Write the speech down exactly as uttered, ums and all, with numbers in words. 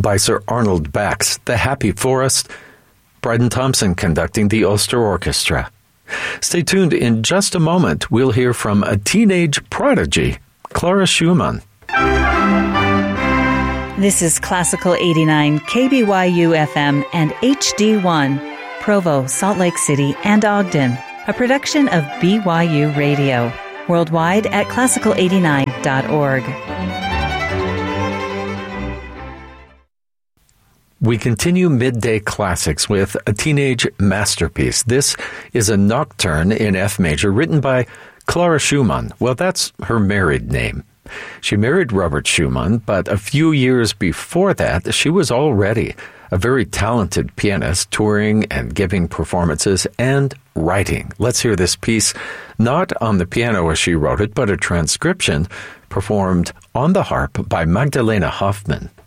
by Sir Arnold Bax, The Happy Forest, Bryden Thompson conducting the Ulster Orchestra. Stay tuned. In just a moment, we'll hear from a teenage prodigy, Clara Schumann. This is Classical eighty-nine, K B Y U F M and H D one, Provo, Salt Lake City, and Ogden, a production of B Y U Radio. Worldwide at classical eighty-nine dot org. We continue Midday Classics with a teenage masterpiece. This is a nocturne in F major written by Clara Schumann. Well, that's her married name. She married Robert Schumann, but a few years before that, she was already a very talented pianist, touring and giving performances and writing. Let's hear this piece, not on the piano as she wrote it, but a transcription performed on the harp by Magdalena Hoffman.